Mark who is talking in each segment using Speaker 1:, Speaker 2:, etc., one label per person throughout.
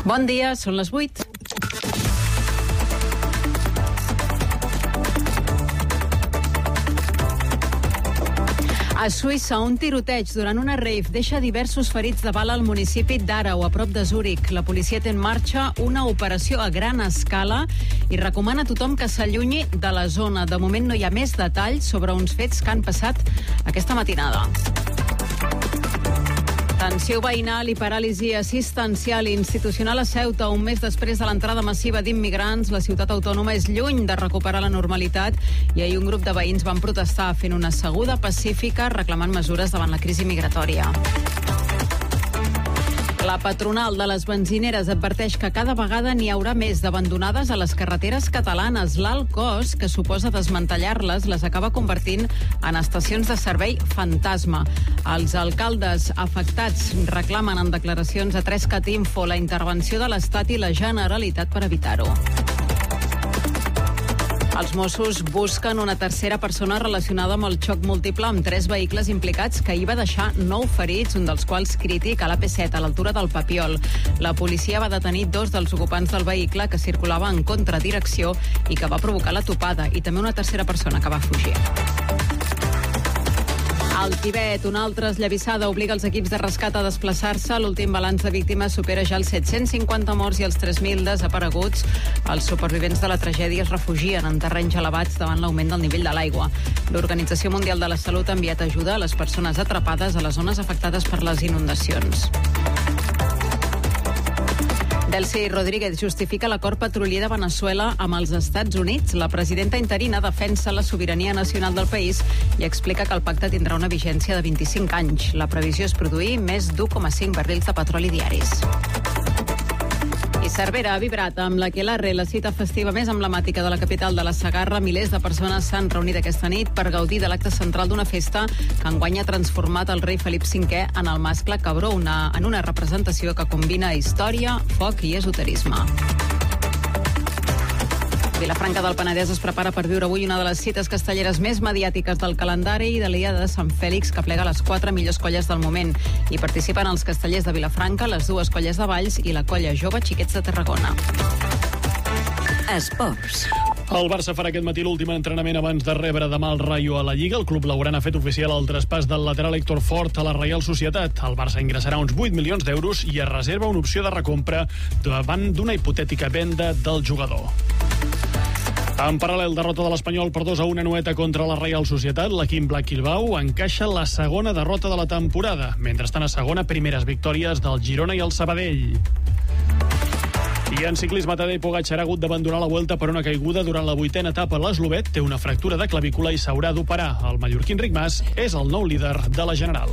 Speaker 1: Bon dia, són les 8. A Suïssa, un tiroteig durant una rave deixa diversos ferits de bala al municipi d'Àrau, a prop de Zúrich. La policia té en marxa una operació a gran escala i recomana a tothom que s'allunyi de la zona. De moment no hi ha més detalls sobre uns fets que han passat aquesta matinada. Tensió veïnal i paràlisi assistencial i institucional a Ceuta. Un mes després de l'entrada massiva d'immigrants, la ciutat autònoma és lluny de recuperar la normalitat i ahir un grup de veïns van protestar fent una seguda pacífica reclamant mesures davant la crisi migratòria. La patronal de les benzineres adverteix que cada vegada n'hi haurà més d'abandonades a les carreteres catalanes. L'alt cost que suposa desmantellar-les les acaba convertint en estacions de servei fantasma. Els alcaldes afectats reclamen en declaracions a 3cat Info la intervenció de l'Estat i la Generalitat per evitar-ho. Els Mossos busquen una tercera persona relacionada amb el xoc múltiple amb 3 vehicles implicats que hi va deixar 9 ferits, un dels quals crític a l'AP7 a l'altura del Papiol. La policia va detenir 2 dels ocupants del vehicle que circulava en contradirecció i que va provocar la topada, i també una tercera persona que va fugir. Al Tibet, una altra esllavissada obliga els equips de rescat a desplaçar-se. L'últim balanç de víctimes supera ja els 750 morts i els 3.000 desapareguts. Els supervivents de la tragèdia es refugien en terrenys elevats davant l'augment del nivell de l'aigua. L'Organització Mundial de la Salut ha enviat ajuda a les persones atrapades a les zones afectades per les inundacions. Delcy Rodríguez justifica l'acord petrolier de Veneçuela amb els Estats Units. La presidenta interina defensa la sobirania nacional del país i explica que el pacte tindrà una vigència de 25 anys. La previsió és produir més d'1,5 barrils de petroli diaris. I Cervera ha vibrat amb l'Aquelarre, la cita festiva més emblemàtica de la capital de la Segarra. Milers de persones s'han reunit aquesta nit per gaudir de l'acte central d'una festa que enguany ha transformat el rei Felip V en el mascle cabró, en una representació que combina història, foc i esoterisme. Vilafranca del Penedès es prepara per viure avui una de les cites castelleres més mediàtiques del calendari i de l'Illa de Sant Fèlix, que plega les 4 millors colles del moment. Hi participen els castellers de Vilafranca, les 2 colles de Valls i la colla jove Xiquets de Tarragona.
Speaker 2: Esports.
Speaker 3: El Barça farà aquest matí l'últim entrenament abans de rebre demà el Rayo a la Lliga. El club blaugrana ha fet oficial el traspàs del lateral Héctor Fort a la Reial Societat. El Barça ingressarà uns 8 milions d'euros i es reserva una opció de recompra davant d'una hipotètica venda del jugador. En paral·lel, derrota de l'Espanyol per 2-1 a Noeta contra la Reial Societat. L'equip Black-Bilbao encaixa la segona derrota de la temporada. Mentrestant, a segona, primeres victòries del Girona i el Sabadell. I en ciclisme, Tadej Pogačar ha hagut d'abandonar la Vuelta per una caiguda durant la 8a etapa. L'Eslovet té una fractura de clavícula i s'haurà d'operar. El mallorquí Enric Mas és el nou líder de la General.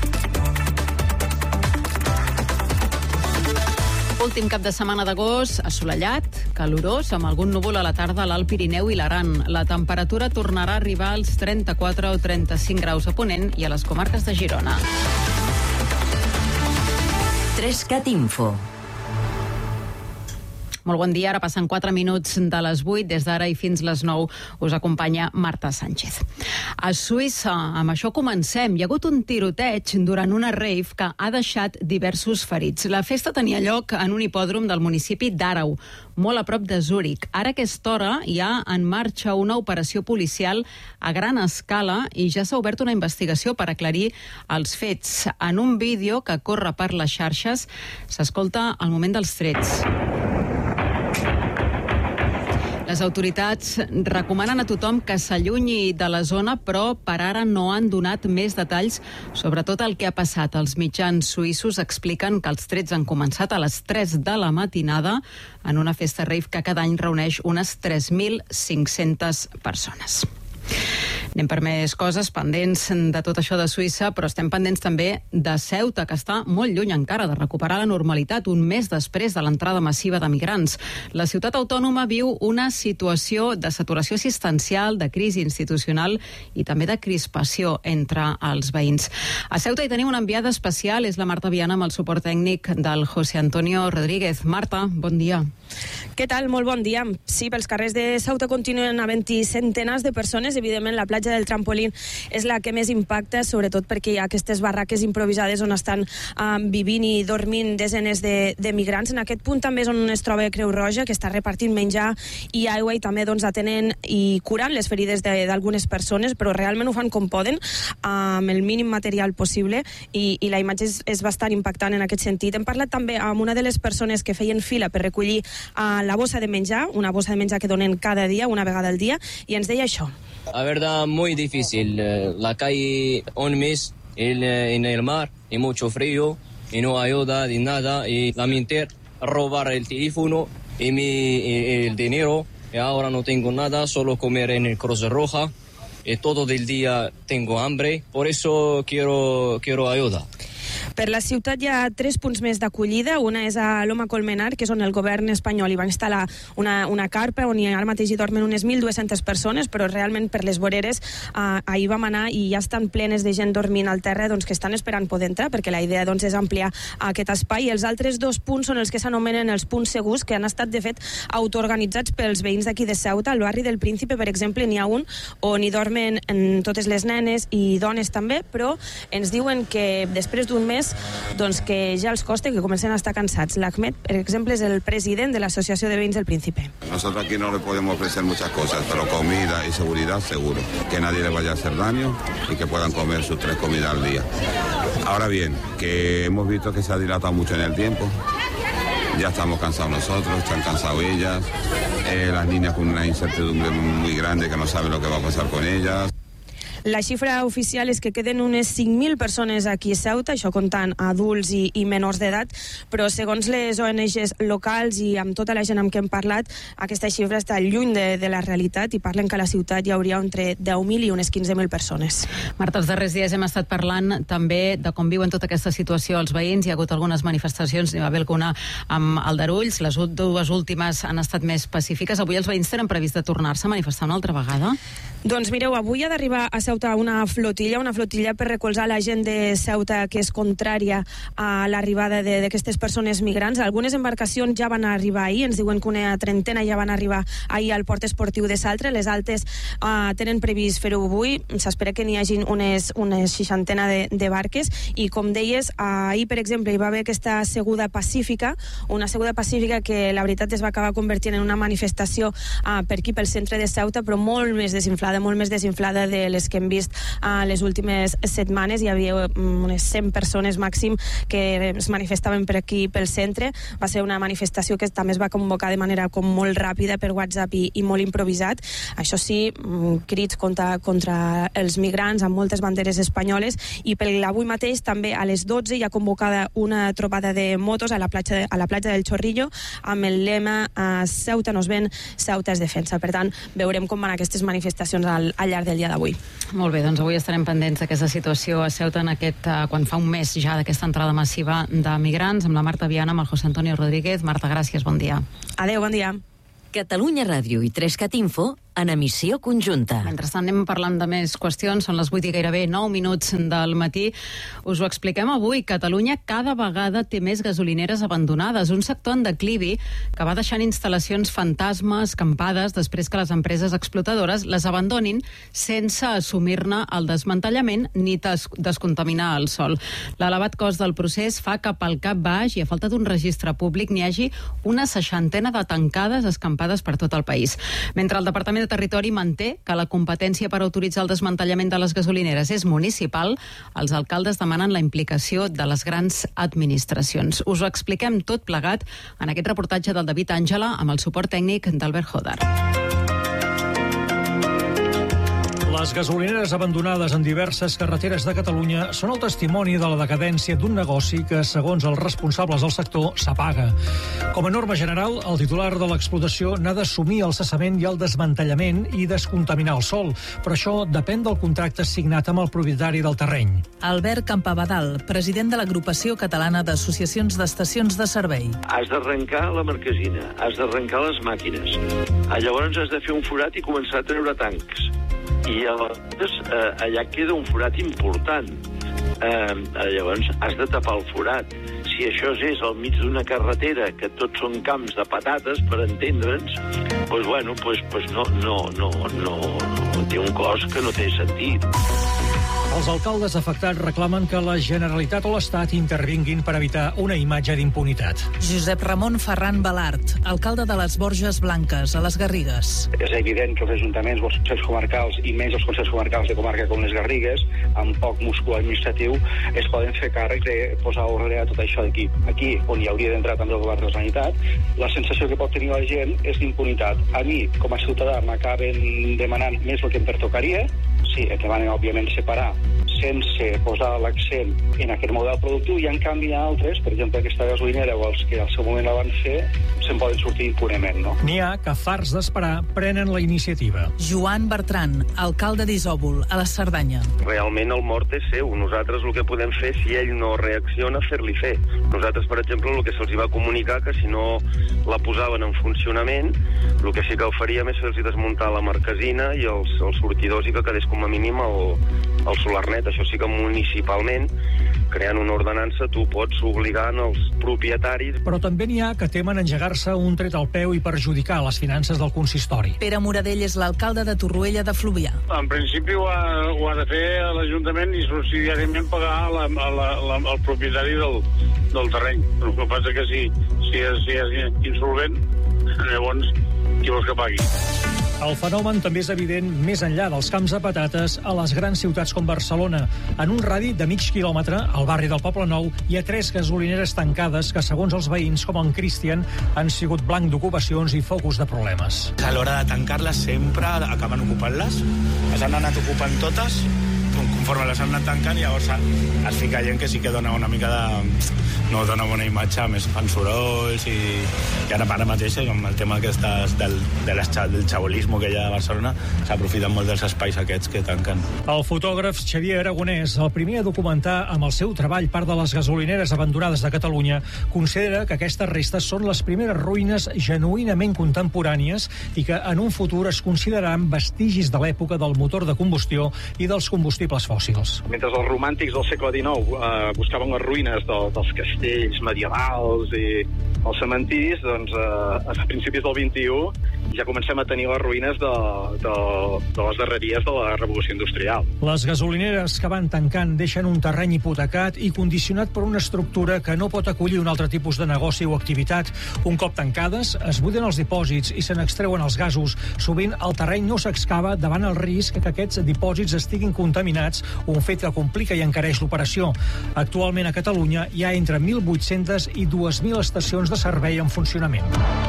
Speaker 1: Últim cap de setmana d'agost, assolellat, calorós, amb algun núvol a la tarda a l'Alt Pirineu i l'Aran. La temperatura tornarà a arribar als 34 o 35 graus a Ponent i a les comarques de Girona.
Speaker 2: 3cat Info.
Speaker 1: Molt bon dia, ara passen 4 minuts de les 8, des d'ara i fins les 9 us acompanya Marta Sánchez. A Suïssa, amb això comencem. Hi ha hagut un tiroteig durant una rave que ha deixat diversos ferits. La festa tenia lloc en un hipòdrom del municipi d'Àrau, molt a prop de Zúrich. Ara a aquesta hora hi ha en marxa una operació policial a gran escala i ja s'ha obert una investigació per aclarir els fets. En un vídeo que corre per les xarxes s'escolta el moment dels trets. Les autoritats recomanen a tothom que s'allunyi de la zona, però per ara no han donat més detalls sobre tot el que ha passat. Els mitjans suïssos expliquen que els trets han començat a les 3 de la matinada en una festa rave que cada any reuneix unes 3.500 persones. Anem per més coses, pendents de tot això de Suïssa, però estem pendents també de Ceuta, que està molt lluny encara de recuperar la normalitat un mes després de l'entrada massiva de migrants. La ciutat autònoma viu una situació de saturació assistencial, de crisi institucional i també de crispació entre els veïns. A Ceuta hi tenim una enviada especial, és la Marta Viana, amb el suport tècnic del José Antonio Rodríguez. Marta, bon dia.
Speaker 4: Què tal? Molt bon dia. Sí, pels carrers de Ceuta continuen havent-hi centenars de persones. Evidentment, la platja del Trampolín és la que més impacta, sobretot perquè hi ha aquestes barraques improvisades on estan vivint i dormint desenes de migrants. En aquest punt també és on es troba Creu Roja, que està repartint menjar i aigua i també atenent i curant les ferides d'algunes persones, però realment ho fan com poden, amb el mínim material possible, i la imatge és bastant impactant en aquest sentit. Hem parlat també amb una de les persones que feien fila per recollir la bossa de menjar, una bossa de menjar que donen cada dia, una vegada al dia, i ens deia això.
Speaker 5: La verdad, muy difícil. La calle un mes en el mar y mucho frío y no ayuda de nada. Y lamenté robar el teléfono y el dinero. Y ahora no tengo nada, solo comer en el Cruz Roja. Y todo el día tengo hambre, por eso quiero ayuda.
Speaker 4: Per la ciutat hi ha 3 punts més d'acollida. Una és a Loma Colmenar, que és on el govern espanyol hi va instal·lar una carpa on ara mateix hi dormen unes 1.200 persones, però realment per les voreres ahir vam anar i ja estan plenes de gent dormint al terra, doncs, que estan esperant poder entrar, perquè la idea doncs, és ampliar aquest espai. Els altres 2 punts són els que s'anomenen els punts segurs, que han estat de fet autoorganitzats pels veïns d'aquí de Ceuta. Al barri del Príncipe, per exemple, n'hi ha un on hi dormen totes les nenes i dones també, però ens diuen que després d'un mes doncs que ja els costa, que comencen a estar cansats. L'Ahmed, per exemple, és el president de l'Associació de Veïns del Príncipe.
Speaker 6: Nosotros aquí no le podemos ofrecer muchas cosas, pero comida y seguridad seguro. Que nadie le vaya a hacer daño y que puedan comer sus 3 comidas al día. Ahora bien, que hemos visto que se ha dilatado mucho en el tiempo. Ya estamos cansados nosotros, están cansados ellas. Las niñas con una incertidumbre muy grande que no saben lo que va a pasar con ellas.
Speaker 4: La xifra oficial és que queden unes 5.000 persones aquí a Ceuta, això comptant adults i menors d'edat, però segons les ONGs locals i amb tota la gent amb què hem parlat, aquesta xifra està lluny de la realitat i parlen que a la ciutat hi hauria entre 10.000 i unes 15.000 persones.
Speaker 1: Marta, els darrers dies hem estat parlant també de com viuen tota aquesta situació els veïns. Hi ha hagut algunes manifestacions, n'hi va haver alguna amb Aldarulls, les 2 últimes han estat més pacífiques. Avui els veïns tenen previst de tornar-se a manifestar una altra vegada?
Speaker 4: Doncs mireu, avui ha d'arribar a Ceuta una flotilla per recolzar la gent de Ceuta que és contrària a l'arribada d'aquestes persones migrants. Algunes embarcacions ja van arribar ahir, ens diuen que una trentena ja van arribar ahir al port esportiu de Saltre, les altres tenen previst fer-ho avui, s'espera que n'hi hagi unes 60 de barques, i com deies, ahir per exemple hi va haver aquesta asseguda pacífica, una asseguda pacífica que la veritat es va acabar convertint en una manifestació per aquí pel centre de Ceuta, però molt més desinflada de les que hem vist les últimes setmanes. Hi havia unes 100 persones màxim que es manifestaven per aquí pel centre. Va ser una manifestació que també es va convocar de manera com molt ràpida per WhatsApp i molt improvisat. Això sí, crits contra els migrants amb moltes banderes espanyoles, i per avui mateix també a les 12 hi ha convocada una trobada de motos a la platja del Chorrillo amb el lema Ceuta nos ven, Ceuta es defensa. Per tant, veurem com van aquestes manifestacions al llarg del dia d'avui.
Speaker 1: Molt bé, doncs avui estarem pendents d'aquesta situació a Ceuta quan fa un mes ja d'aquesta entrada massiva de migrants, amb la Marta Viana, amb el José Antonio Rodríguez. Marta, gràcies, bon dia.
Speaker 4: Adéu, bon dia.
Speaker 2: Catalunya Ràdio i 3CAT Info en emissió conjunta.
Speaker 1: Mentrestant anem parlant de més qüestions, són les 8 i gairebé 9 minuts del matí. Us ho expliquem avui. Catalunya cada vegada té més gasolineres abandonades, un sector en declivi que va deixant instal·lacions fantasma, escampades, després que les empreses explotadores les abandonin sense assumir-ne el desmantellament ni descontaminar el sòl. L'elevat cost del procés fa que pel cap baix i a falta d'un registre públic n'hi hagi una 60 de tancades escampades per tot el país. Mentre el Departament de Territori manté que la competència per autoritzar el desmantellament de les gasolineres és municipal, els alcaldes demanen la implicació de les grans administracions. Us ho expliquem tot plegat en aquest reportatge del David Àngela amb el suport tècnic d'Albert Hodar.
Speaker 7: Les gasolineres abandonades en diverses carreteres de Catalunya són el testimoni de la decadència d'un negoci que, segons els responsables del sector, s'apaga. Com a norma general, el titular de l'explotació n'ha d'assumir el cessament i el desmantellament i descontaminar el sòl, però això depèn del contracte signat amb el propietari del terreny.
Speaker 8: Albert Campabadal, president de l'Agrupació Catalana d'Associacions d'Estacions de Servei.
Speaker 9: Has d'arrencar la marquesina, has d'arrencar les màquines. Llavors has de fer un forat i començar a treure tancs. I aleshores allà queda un forat important. Llavors has de tapar el forat. si això és al mig d'una carretera que tots són camps de patates, per entendre'ns, doncs bueno, no té un cost que no té sentit.
Speaker 7: Els alcaldes afectats reclamen que la Generalitat o l'Estat intervinguin per evitar una imatge d'impunitat.
Speaker 8: Josep Ramon Ferran Balart, alcalde de les Borges Blanques, a les Garrigues.
Speaker 10: És evident que els ajuntaments o els consells comarcals, i menys els consells comarcals de comarca com les Garrigues, amb poc múscul administratiu, es poden fer càrrec de posar ordre a tot això d'aquí. Aquí, on hi hauria d'entrar també el govern de la Generalitat, la sensació que pot tenir la gent és d'impunitat. A mi, com a ciutadà, m'acaben demanant més el que em pertocaria. Sí, et demanen, òbviament, separar sense posar l'accent en aquest model productiu, i en canvi hi ha altres, per exemple aquesta gasolinera o els que al seu moment la van fer, se'n poden sortir impunement, no?
Speaker 7: N'hi ha que, farts d'esperar, prenen la iniciativa.
Speaker 8: Joan Bertran, alcalde d'Isòvol, a la Cerdanya.
Speaker 11: Realment el mort és seu. Nosaltres el que podem fer, si ell no reacciona, fer-li fer. Nosaltres, per exemple, el que se'ls va comunicar, que si no la posaven en funcionament, el que sí que ho faríem és fer-los desmuntar la marquesina i els sortidors, i que quedés com a mínim el solarnet. Això sí que municipalment, creant una ordenança, tu pots obligar els propietaris.
Speaker 7: Però també n'hi ha que temen engegar-se un tret al peu i perjudicar les finances del consistori.
Speaker 8: Pere Moradell és l'alcalde de Torroella de Fluvià.
Speaker 12: En principi ho ha de fer l'Ajuntament i subsidiàriament pagar al propietari del terreny. El que passa que si és insolvent, llavors qui vols que pagui?
Speaker 7: El fenomen també és evident més enllà dels camps de patates a les grans ciutats com Barcelona. En un radi de mig quilòmetre, al barri del Poble Nou, hi ha 3 gasolineres tancades que, segons els veïns, com en Cristian, han sigut blanc d'ocupacions i focus de problemes.
Speaker 13: A l'hora de tancar-les sempre acaben ocupant-les. Les han anat ocupant totes, conforme les han anat tancant, llavors es fica gent que sí que dona una mica de... no dona bona imatge, més fan sorolls i ara mateix, com el tema del xabolisme que hi ha a Barcelona, s'aprofiten molt dels espais aquests que tanquen.
Speaker 7: El fotògraf Xavier Aragonès, el primer a documentar amb el seu treball part de les gasolineres abandonades de Catalunya, considera que aquestes restes són les primeres ruïnes genuïnament contemporànies i que en un futur es consideraran vestigis de l'època del motor de combustió i dels combustibles fòssils.
Speaker 10: Mentre els romàntics del segle XIX buscaven les ruïnes dels castells medievals i els cementiris, doncs a principis del XXI ja comencem a tenir les ruïnes de les darreries de la revolució industrial.
Speaker 7: Les gasolineres que van tancant deixen un terreny hipotecat i condicionat per una estructura que no pot acollir un altre tipus de negoci o activitat. Un cop tancades, es buiden els dipòsits i se n'extreuen els gasos. Sovint el terreny no s'excava davant el risc que aquests dipòsits estiguin contaminats, un fet que complica i encareix l'operació. Actualment a Catalunya hi ha entre 1.800 i 2.000 estacions de servei en funcionament.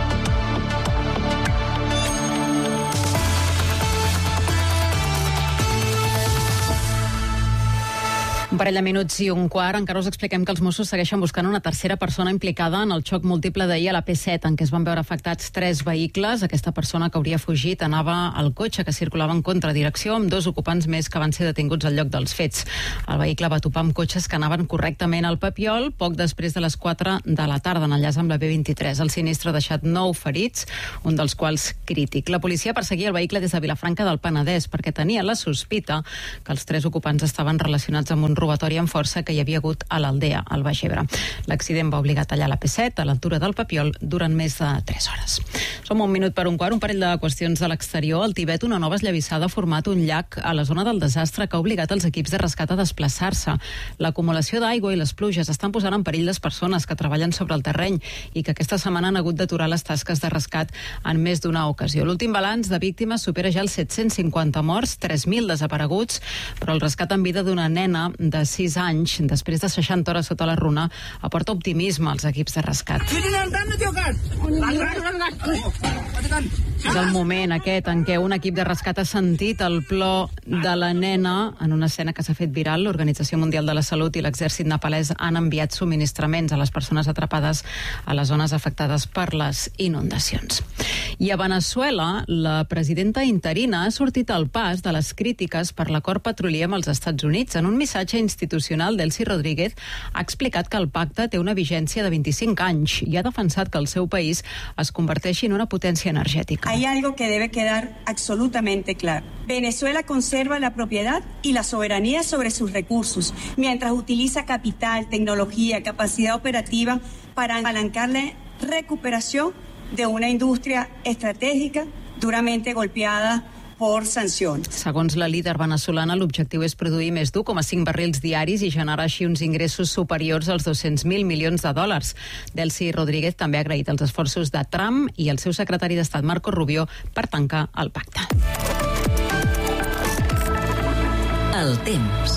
Speaker 1: Un parell de minuts i un quart. Encara us expliquem que els Mossos segueixen buscant una tercera persona implicada en el xoc múltiple d'ahir a la P7, en què es van veure afectats 3 vehicles. Aquesta persona que hauria fugit anava al cotxe que circulava en contradirecció amb 2 ocupants més que van ser detinguts al lloc dels fets. El vehicle va topar amb cotxes que anaven correctament al Papiol poc després de les 4 de la tarda en enllaç amb la B23. El sinistre ha deixat 9 ferits, un dels quals crític. La policia perseguia el vehicle des de Vilafranca del Penedès perquè tenia la sospita que els 3 ocupants estaven relacionats amb un robatori amb força que hi havia hagut a l'Aldea, al Baix Ebre. L'accident va obligar a tallar la P7 a l'altura del Papiol durant més de 3 hores. Som un minut per un quart, un parell de qüestions de l'exterior. Al Tibet, una nova esllavissada ha format un llac a la zona del desastre que ha obligat els equips de rescat a desplaçar-se. L'acumulació d'aigua i les pluges estan posant en perill les persones que treballen sobre el terreny i que aquesta setmana han hagut d'aturar les tasques de rescat en més d'una ocasió. L'últim balanç de víctimes supera ja els 750 morts, 3.000 desapareguts, però el rescat en vida d'una nena de 6 anys, després de 60 hores sota la runa, aporta optimisme als equips de rescat. És el moment aquest en què un equip de rescat ha sentit el plor de la nena en una escena que s'ha fet viral. L'Organització Mundial de la Salut i l'exèrcit nepalès han enviat subministraments a les persones atrapades a les zones afectades per les inundacions. I a Veneçuela, la presidenta interina ha sortit al pas de les crítiques per l'acord petrolier amb els Estats Units. En un missatge institucional, Delcy Rodríguez ha explicat que el pacte té una vigència de 25 anys i ha defensat que el seu país es converteixi en una potència energètica.
Speaker 14: hay algo que debe quedar absolutamente claro. Venezuela conserva la propiedad y la soberanía sobre sus recursos, mientras utiliza capital, tecnología, capacidad operativa para apalancar la recuperación de una indústria estratègica durament golpeada per sancions.
Speaker 1: Segons la líder veneçolana, l'objectiu és produir més d'1,5 barrils diaris i generar així uns ingressos superiors als 200.000 milions de dòlars. Delcy Rodríguez també ha agraït els esforços de Trump i el seu secretari d'Estat, Marco Rubio, per tancar el pacte.
Speaker 2: El temps.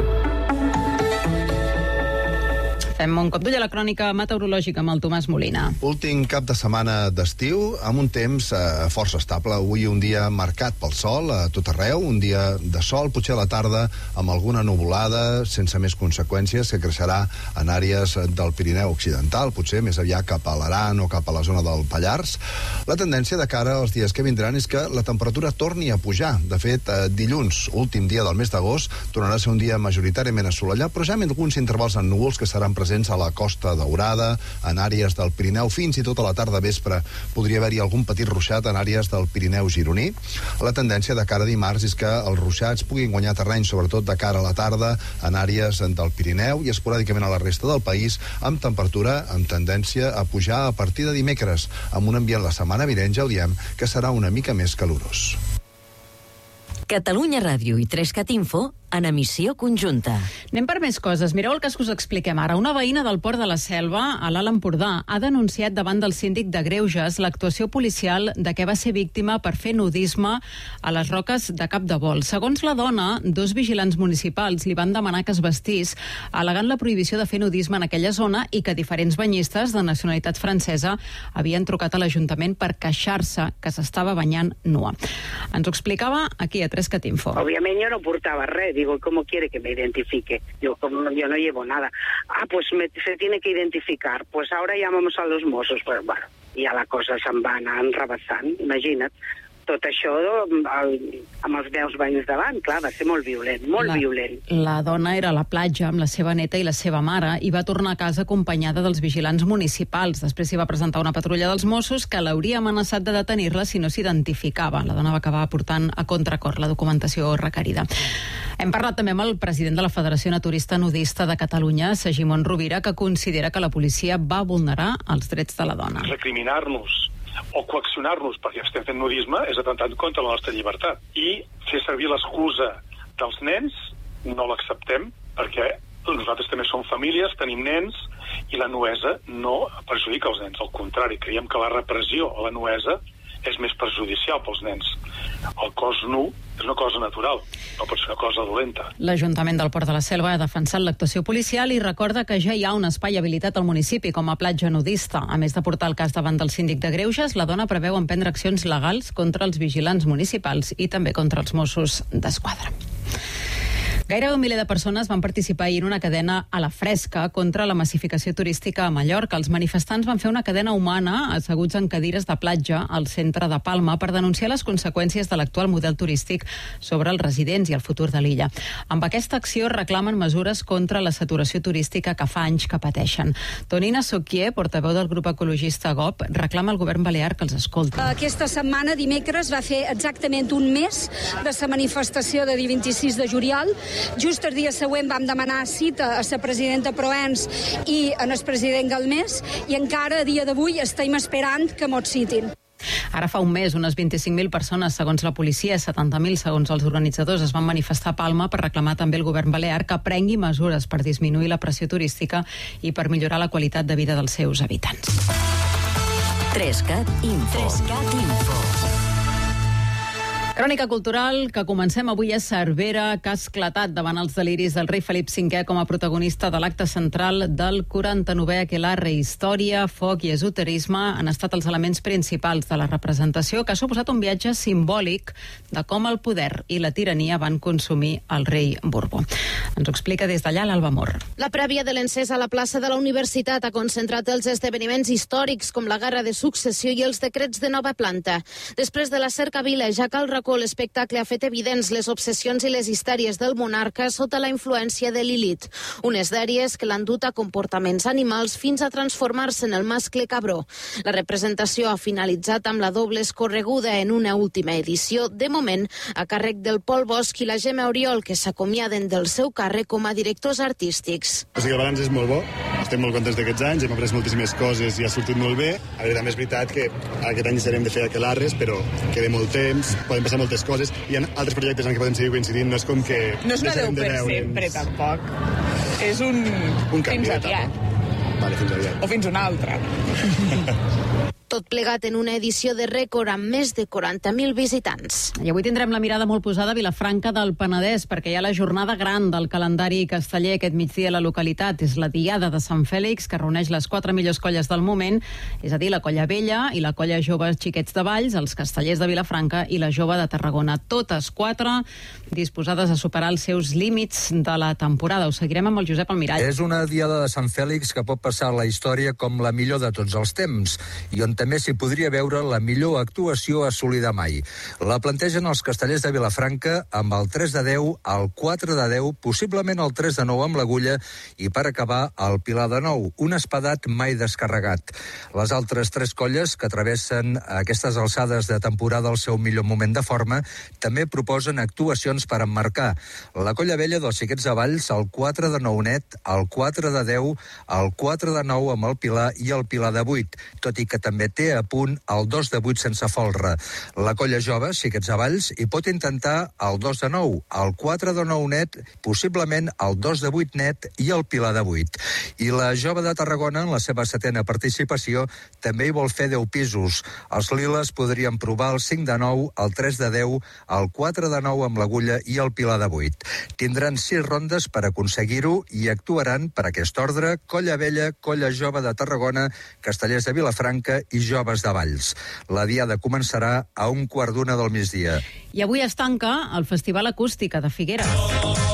Speaker 1: Fem un cop d'ull a la crònica meteorològica amb el Tomàs Molina.
Speaker 15: Últim cap de setmana d'estiu, amb un temps força estable. Avui un dia marcat pel sol a tot arreu, un dia de sol, potser a la tarda amb alguna nuvolada, sense més conseqüències, que creixerà en àrees del Pirineu Occidental, potser més aviat cap a l'Aran o cap a la zona del Pallars. La tendència de cara als dies que vindran és que la temperatura torni a pujar. De fet, dilluns, últim dia del mes d'agost, tornarà a ser un dia majoritàriament assolellat, però ja amb alguns intervals en núvols que seran presents a la Costa Daurada, en àrees del Pirineu, fins i tot a la tarda vespre podria haver-hi algun petit ruixat en àrees del Pirineu gironí. La tendència de cara a dimarts és que els ruixats puguin guanyar terreny, sobretot de cara a la tarda, en àrees del Pirineu i esporàdicament a la resta del país, amb temperatura amb tendència a pujar a partir de dimecres, amb un ambient la setmana vinent, ja ho diem, que serà una mica més calorós.
Speaker 2: Catalunya Ràdio i 3cat Info en emissió conjunta.
Speaker 1: Anem per més coses. Mireu el cas que us expliquem ara. Una veïna del Port de la Selva, a l'Alt Empordà, ha denunciat davant del síndic de Greuges l'actuació policial de què va ser víctima per fer nudisme a les roques de Capdevol. Segons la dona, 2 vigilants municipals li van demanar que es vestís, al·legant la prohibició de fer nudisme en aquella zona i que diferents banyistes de nacionalitat francesa havien trucat a l'Ajuntament per queixar-se que s'estava banyant nua. Ens ho explicava aquí a 3cat Info.
Speaker 16: Obviamente yo no portaba red, digo, ¿cómo quiere que me identifique? Yo no llevo nada. Pues se tiene que identificar. Pues ahora llamamos a los Mossos. Pues bueno, ja la cosa se'n va anar enrabassant, imagina't. Tot això amb els meus veïns davant, clar, va ser molt violent, violent.
Speaker 1: La dona era a la platja amb la seva neta i la seva mare i va tornar a casa acompanyada dels vigilants municipals. Després s'hi va presentar una patrulla dels Mossos que l'hauria amenaçat de detenir-la si no s'identificava. La dona va acabar portant a contracor la documentació requerida. Hem parlat també amb el president de la Federació Naturista Nudista de Catalunya, Segimon Rovira, que considera que la policia va vulnerar els drets de la dona.
Speaker 17: Recriminar-nos o coaccionar-nos perquè estem fent nudisme és atentar contra la nostra llibertat. I fer servir l'excusa dels nens no l'acceptem perquè nosaltres també som famílies, tenim nens i la nuesa no perjudica els nens. Al contrari, creiem que la repressió a la nuesa és més perjudicial pels nens. El cos nu és una cosa natural, no pot ser una cosa dolenta.
Speaker 1: L'Ajuntament del Port de la Selva ha defensat l'actuació policial i recorda que ja hi ha un espai habilitat al municipi com a platja nudista. A més de portar el cas davant del síndic de Greuges, la dona preveu emprendre accions legals contra els vigilants municipals i també contra els Mossos d'Esquadra. Gairebé 1 miler de persones van participar ahir en una cadena a la fresca contra la massificació turística a Mallorca. Els manifestants van fer una cadena humana asseguts en cadires de platja al centre de Palma per denunciar les conseqüències de l'actual model turístic sobre els residents i el futur de l'illa. Amb aquesta acció reclamen mesures contra la saturació turística que fa anys que pateixen. Tonina Soquier, portaveu del grup ecologista GOP, reclama al govern balear que els escolti.
Speaker 18: Aquesta setmana, dimecres, va fer exactament un mes de la manifestació de 26 de juliol. Just el dia següent vam demanar cita a la presidenta Proens i al president Galmés i encara a dia d'avui estem esperant que mos citin.
Speaker 1: Ara fa un mes, unes 25.000 persones, segons la policia, 70.000 segons els organitzadors, es van manifestar a Palma per reclamar també al govern balear que prengui mesures per disminuir la pressió turística i per millorar la qualitat de vida dels seus habitants.
Speaker 2: 3cat Info. 3cat Info.
Speaker 1: Crònica cultural que comencem avui a Cervera, que ha esclatat davant els deliris del rei Felip V com a protagonista de l'acte central del 49è Aquelarre. Història, foc i esoterisme han estat els elements principals de la representació, que ha suposat un viatge simbòlic de com el poder i la tirania van consumir el rei Borbó. Ens ho explica des d'allà l'Alba Mor.
Speaker 19: La prèvia de l'encès a la plaça de la Universitat ha concentrat els esdeveniments històrics com la Guerra de Successió i els decrets de nova planta. Després de la cercavila ja cal racó, l'espectacle ha fet evidents les obsessions i les histèries del monarca sota la influència de Lilith, unes dèries que l'han dut a comportaments animals fins a transformar-se en el mascle cabró. La representació ha finalitzat amb la doble escorreguda en una última edició, de moment, a càrrec del Pol Bosch i la Gemma Oriol, que s'acomiaden del seu càrrec com a directors artístics.
Speaker 20: O sigui, el balanç és molt bo, estem molt contents d'aquests anys, hem après moltíssimes coses i ha sortit molt bé. A veure, també és veritat que aquest any serem de fer aquelarres, però queda molt temps, poden passar moltes coses, hi ha altres projectes en què podem seguir coincidint, no és com que...
Speaker 21: No és una 10 per sempre, tampoc. És un
Speaker 20: canvi d'etapa. Vale, fins aviat.
Speaker 21: O fins una altra.
Speaker 19: Tot plegat en una edició de rècord amb més de 40.000 visitants.
Speaker 1: I avui tindrem la mirada molt posada a Vilafranca del Penedès, perquè hi ha la jornada gran del calendari casteller aquest migdia a la localitat. És la Diada de Sant Fèlix, que reuneix les 4 millors colles del moment, és a dir, la Colla Vella i la Colla Jove Xiquets de Valls, els Castellers de Vilafranca i la Jove de Tarragona. Totes 4 disposades a superar els seus límits de la temporada. Ho seguirem amb el Josep Almirall.
Speaker 22: És una Diada de Sant Fèlix que pot passar a la història com la millor de tots els temps, i on també s'hi podria veure la millor actuació assolida mai. La plantegen els Castellers de Vilafranca amb el 3 de 10, el 4 de 10, possiblement el 3 de 9 amb l'Agulla i, per acabar, el Pilar de 9, un espadat mai descarregat. Les altres 3 colles que travessen aquestes alçades de temporada al seu millor moment de forma també proposen actuacions per emmarcar. La Colla Vella dels Xiquets de Valls, el 4 de 9 net, el 4 de 10, el 4 de 9 amb el Pilar i el Pilar de 8, tot i que també té a punt el 2 de 8 sense folre. La Colla Jove, Xiquets de Valls, hi pot intentar el 2 de 9, el 4 de 9 net, possiblement el 2 de 8 net i el Pilar de 8. I la Jove de Tarragona, en la seva 7a participació, també hi vol fer 10 pisos. Els liles podrien provar el 5 de 9, el 3 de 10, el 4 de 9 amb l'Agulla i el Pilar de 8. Tindran 6 rondes per aconseguir-ho i actuaran per aquest ordre Colla Vella, Colla Jove de Tarragona, Castellers de Vilafranca i Joves de Valls. La Diada començarà a 1:15 del migdia.
Speaker 1: I avui es tanca el Festival Acústica de Figueres.